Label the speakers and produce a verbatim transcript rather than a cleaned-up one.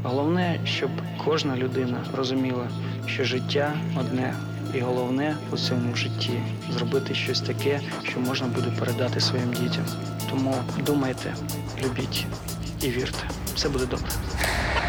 Speaker 1: Головне, щоб кожна людина розуміла, що життя одне. І головне у цьому житті зробити щось таке, що можна буде передати своїм дітям. Тому думайте, любіть і вірте. Все буде добре.